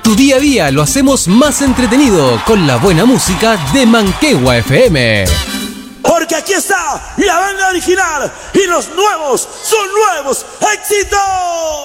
Tu día a día lo hacemos más entretenido con la buena música de Manquehue FM. Porque aquí está la banda original y los nuevos son nuevos éxitos.